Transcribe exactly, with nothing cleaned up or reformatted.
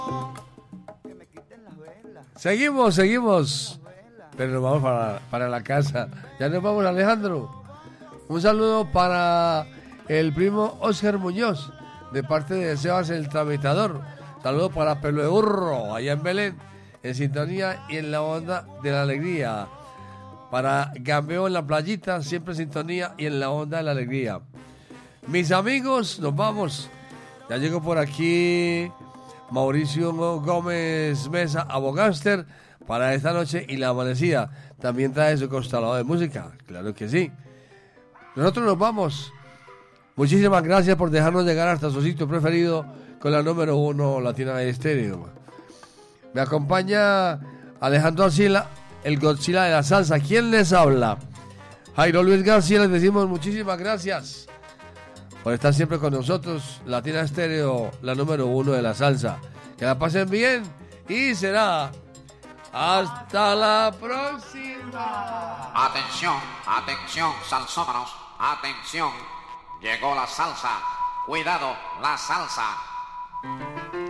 Seguimos, seguimos. Pero nos vamos para, para la casa. Ya nos vamos, Alejandro. Un saludo para el primo Oscar Muñoz, de parte de Sebas el Tramitador. Saludo para Pelo de Burro, allá en Belén, en sintonía y en la onda de la alegría. Para Gambeo en la playita, siempre en sintonía y en la onda de la alegría. Mis amigos, nos vamos. Ya llegó por aquí Mauricio Gómez Mesa, abogánster, para esta noche y la amanecida. También trae su constelado de música, claro que sí. Nosotros nos vamos. Muchísimas gracias por dejarnos llegar hasta su sitio preferido con la número uno Latina de Estéreo. Me acompaña Alejandro Arcila, el Godzilla de la salsa. ¿Quién les habla? Jairo Luis García. Les decimos muchísimas gracias por estar siempre con nosotros. Latina Estéreo, la número uno de la salsa. Que la pasen bien y será hasta la próxima. Atención, atención, salsómanos, atención. Llegó la salsa. Cuidado, la salsa.